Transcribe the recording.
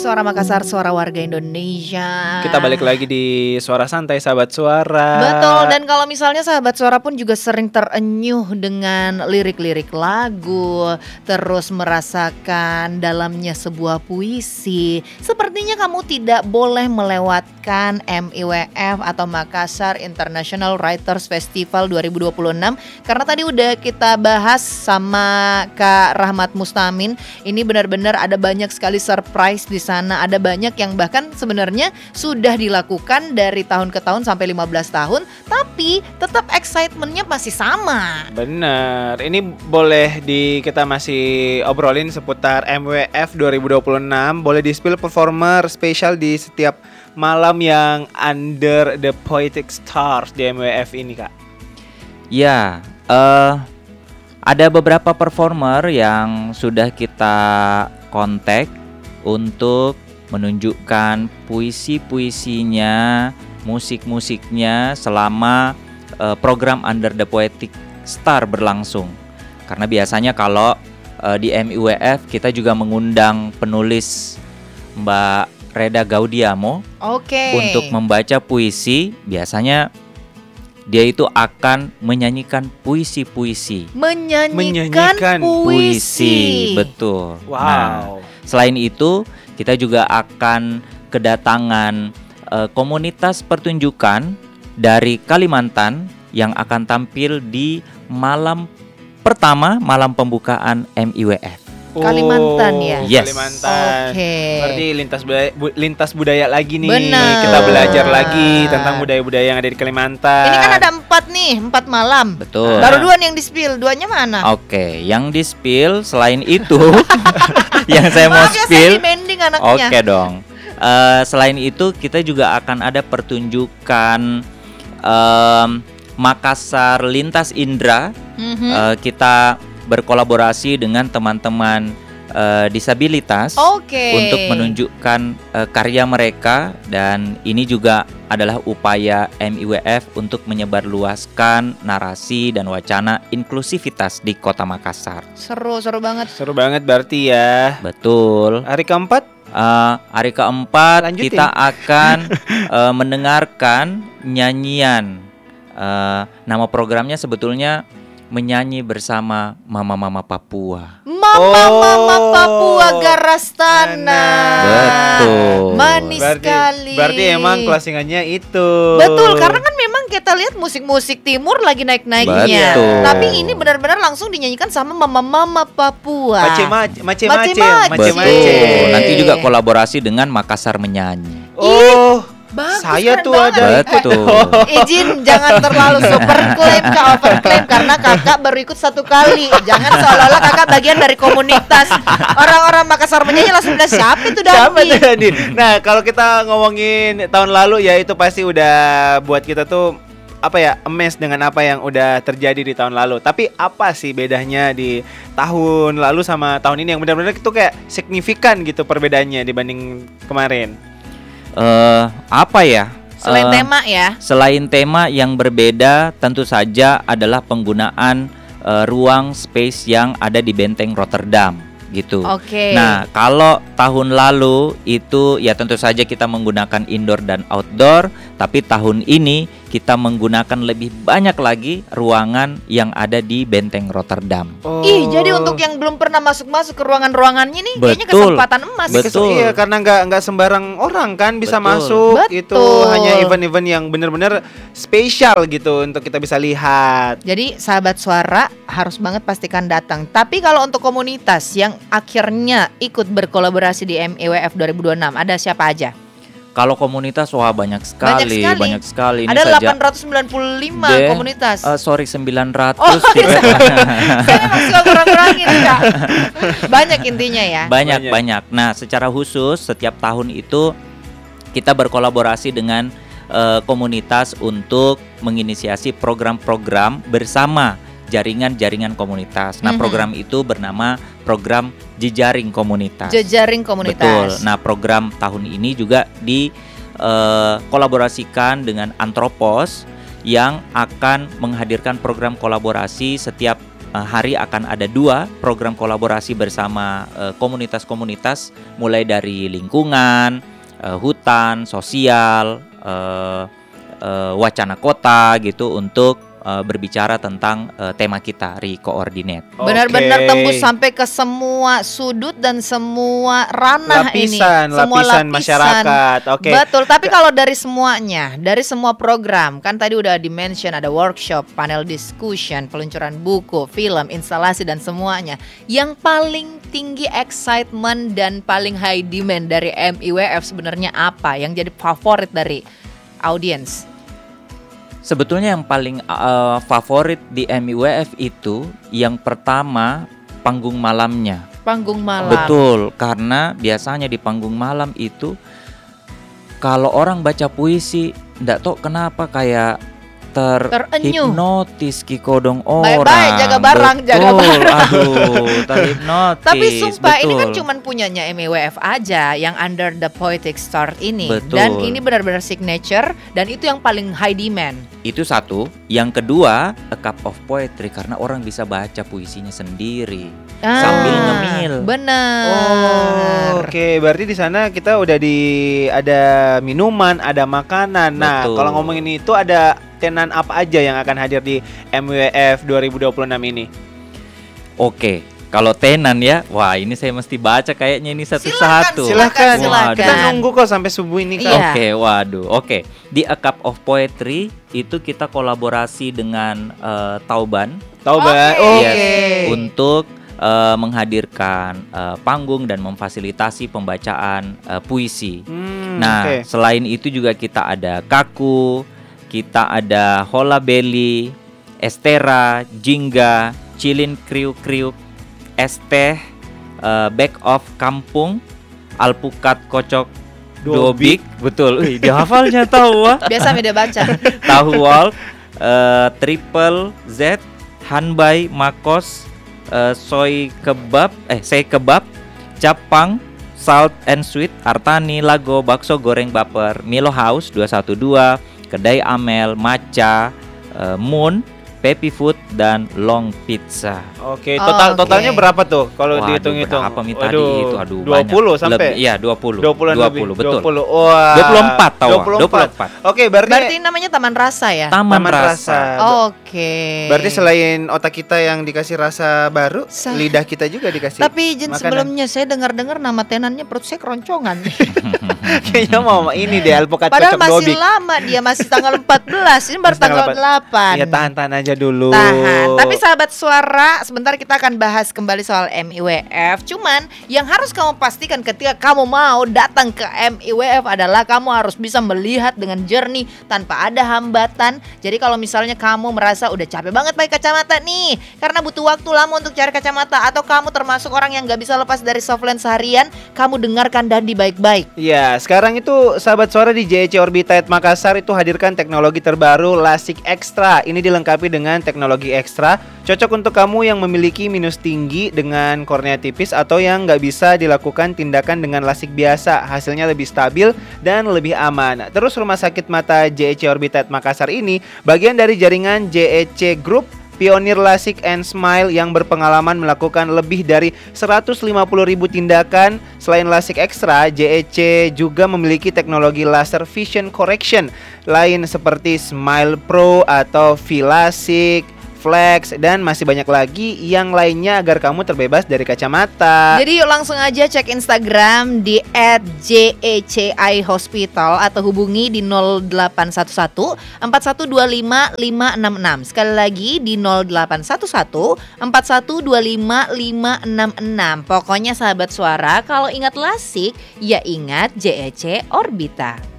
Suara Makassar, suara warga Indonesia. Kita balik lagi di Suara Santai, sahabat suara. Betul, dan kalau misalnya sahabat suara pun juga sering terenyuh dengan lirik-lirik lagu, terus merasakan dalamnya sebuah puisi. Sepertinya kamu tidak boleh melewatkan MIWF atau Makassar International Writers Festival 2026. Karena tadi udah kita bahas sama Kak Rahmat Mustamin. Ini benar-benar ada banyak sekali surprise di sana. Ada banyak yang bahkan sebenarnya sudah dilakukan dari tahun ke tahun sampai 15 tahun, tapi tetap excitementnya masih sama. Bener, ini boleh kita masih obrolin seputar MWF 2026. Boleh di-spill performer spesial di setiap malam yang under the poetic stars di MWF ini, Kak. Ya, ada beberapa performer yang sudah kita kontak untuk menunjukkan puisi-puisinya, musik-musiknya selama program Under the Poetic Star berlangsung. Karena biasanya kalau di MIWF kita juga mengundang penulis Mbak Reda Gaudiamo untuk membaca puisi. Biasanya dia itu akan menyanyikan puisi-puisi. Menyanyikan puisi. Betul. Wow. Nah, selain itu kita juga akan kedatangan komunitas pertunjukan dari Kalimantan yang akan tampil di malam pertama, malam pembukaan MIWF. Kalimantan ya? Yes. Kalimantan. Berarti lintas budaya lagi nih. Benar. Kita belajar lagi tentang budaya-budaya yang ada di Kalimantan. Ini kan ada 4 malam. Betul. Baru 2 yang di-spill, 2-nya mana? Oke, yang di-spill selain itu yang saya mau Maaf ya, spill. saya demanding anaknya. Oke dong. Selain itu kita juga akan ada pertunjukan Makassar Lintas Indra. Kita berkolaborasi dengan teman-teman disabilitas untuk menunjukkan karya mereka, dan ini juga adalah upaya MIWF untuk menyebarluaskan narasi dan wacana inklusivitas di Kota Makassar. Seru banget. Seru banget berarti ya. Betul. Hari keempat? Hari keempat Lanjutin. kita akan mendengarkan nyanyian. Nama programnya sebetulnya Menyanyi Bersama Mama-Mama Papua. Mama Papua Garastana. Betul. Manis sekali. Berarti emang closingannya itu. Betul, karena kan memang kita lihat musik-musik timur lagi naik-naiknya. Betul. Tapi ini benar-benar langsung dinyanyikan sama mama-mama Papua. Mace-mace. Betul. Nanti juga kolaborasi dengan Makassar Menyanyi. Oh, Bagus, saya keren tuh banget. ada. Betul. Izin jangan terlalu super claim Kak, overclaim, karena kakak baru ikut 1 kali. Jangan seolah-olah kakak bagian dari komunitas. Orang-orang Makassar Menyanyi langsung bilang siapa itu Siapa Dandi? tuh Dandi? Nah, kalau kita ngomongin tahun lalu ya, itu pasti udah buat kita tuh amazed dengan apa yang udah terjadi di tahun lalu. Tapi apa sih bedanya di tahun lalu sama tahun ini yang benar-benar itu kayak signifikan gitu perbedaannya dibanding kemarin? Selain tema ya. Selain tema yang berbeda, tentu saja adalah penggunaan ruang space yang ada di Benteng Rotterdam gitu. Nah, kalau tahun lalu itu ya tentu saja kita menggunakan indoor dan outdoor, tapi tahun ini kita menggunakan lebih banyak lagi ruangan yang ada di Benteng Rotterdam. Jadi untuk yang belum pernah masuk ke ruangan-ruangannya nih, kayaknya Betul. kesempatan emas. Betul. Iya, karena nggak sembarang orang kan bisa Betul. masuk. Betul. Itu hanya event-event yang benar-benar spesial gitu untuk kita bisa lihat. Jadi sahabat suara harus banget pastikan datang. Tapi kalau untuk komunitas yang akhirnya ikut berkolaborasi di MIWF 2026, ada siapa aja? Kalau komunitas banyak sekali. Ini Ada saja 895 komunitas. 900. Saya masih kurang-kurangin Kak. Banyak intinya ya. Banyak. Nah, secara khusus setiap tahun itu kita berkolaborasi dengan komunitas untuk menginisiasi program-program bersama jaringan-jaringan komunitas. Nah, program itu bernama program Jejaring Komunitas. Jejaring Komunitas. Betul. Nah, program tahun ini juga kolaborasikan dengan Antropos yang akan menghadirkan program kolaborasi setiap hari akan ada 2 program kolaborasi bersama komunitas-komunitas mulai dari lingkungan, hutan, sosial, wacana kota gitu untuk berbicara tentang tema kita Re-Coordinate. Benar-benar tembus sampai ke semua sudut dan semua ranah lapisan masyarakat. Betul, tapi kalau dari semuanya, dari semua program, kan tadi udah di-mention ada workshop, panel discussion, peluncuran buku, film, instalasi dan semuanya. Yang paling tinggi excitement dan paling high demand dari MIWF sebenarnya apa? Yang jadi favorit dari audiens? Sebetulnya yang paling favorit di MIWF itu yang pertama panggung malamnya. Panggung malam. Betul, karena biasanya di panggung malam itu kalau orang baca puisi, ndak tahu kenapa kayak terhipnotis kikodong orang. Baik-baik, jaga barang. Aduh, terhipnotis. Tapi sumpah ini kan cuman punyanya MIWF aja yang Under the Poetic Start ini. Betul. Dan ini benar-benar signature dan itu yang paling high demand. Itu satu. Yang kedua, A Cup of Poetry karena orang bisa baca puisinya sendiri sambil ngemil. Benar. Oke, berarti di sana kita udah ada minuman, ada makanan. Nah, kalau ngomongin itu ada tenan apa aja yang akan hadir di MIWF 2026 ini? Oke, kalau tenan ya, wah ini saya mesti baca kayaknya ini satu-satu. Silakan. Kita nunggu kok sampai subuh ini kan. Oke. Di A Cup of Poetry itu kita kolaborasi dengan Tauban. Oke. Untuk menghadirkan panggung dan memfasilitasi pembacaan puisi. Selain itu juga kita ada Kaku, kita ada Hola Belly, Estera, Jingga, Cilin Kriuk-Kriuk, Esteh, Back of Kampung, Alpukat Kocok Dobik. Betul, dihafalnya tahu wah. Biasa media baca. Tahu Walk, Triple Z, Hanbai Makos, Soy Kebab, Capang, Salt and Sweet, Artani, Lago, Bakso Goreng Baper, Milo House 212, Kedai Amel, Maca, Moon, Peppy Food dan Long Pizza. Oke, totalnya berapa tuh kalau dihitung-hitung? Berapa tadi itu? 20 banyak. Sampai? Iya, 20. 20 betul. 20. Wah. 24 tahu. 24. Oke, berarti namanya Taman Rasa ya? Taman Rasa. Oke. Berarti selain otak kita yang dikasih rasa baru, lidah kita juga dikasih. Tapi sebelumnya saya dengar-dengar nama tenannya perut saya keroncongan. Kayaknya mau ini deh alpukat padahal kocok dobik. Masih lama dia, masih tanggal 14. Ini baru tanggal 8. Ya tahan aja dulu. Tahan. Tapi sahabat suara, sebentar kita akan bahas kembali soal MIWF. Cuman yang harus kamu pastikan ketika kamu mau datang ke MIWF adalah kamu harus bisa melihat dengan jernih tanpa ada hambatan. Jadi kalau misalnya kamu merasa udah capek banget pakai kacamata nih, karena butuh waktu lama untuk cari kacamata, atau kamu termasuk orang yang gak bisa lepas dari softland seharian, kamu dengarkan Dandi baik-baik. Ya, sekarang itu sahabat suara di JEC Orbitate Makassar itu hadirkan teknologi terbaru LASIK Extra. Ini dilengkapi dengan teknologi ekstra, cocok untuk kamu yang memiliki minus tinggi dengan kornea tipis atau yang nggak bisa dilakukan tindakan dengan LASIK biasa. Hasilnya lebih stabil dan lebih aman. Terus Rumah Sakit Mata JEC Orbitate Makassar ini bagian dari jaringan JEC Group, pionir LASIK and Smile yang berpengalaman melakukan lebih dari 150.000 tindakan. Selain LASIK Extra, JEC juga memiliki teknologi laser vision correction lain seperti Smile Pro atau V-LASIK, Flex, dan masih banyak lagi yang lainnya agar kamu terbebas dari kacamata. Jadi yuk langsung aja cek Instagram di @JECI-Hospital atau hubungi di 0811 4125 566. Sekali lagi di 0811 4125 566. Pokoknya sahabat suara, kalau ingat LASIK ya ingat JEC Orbita.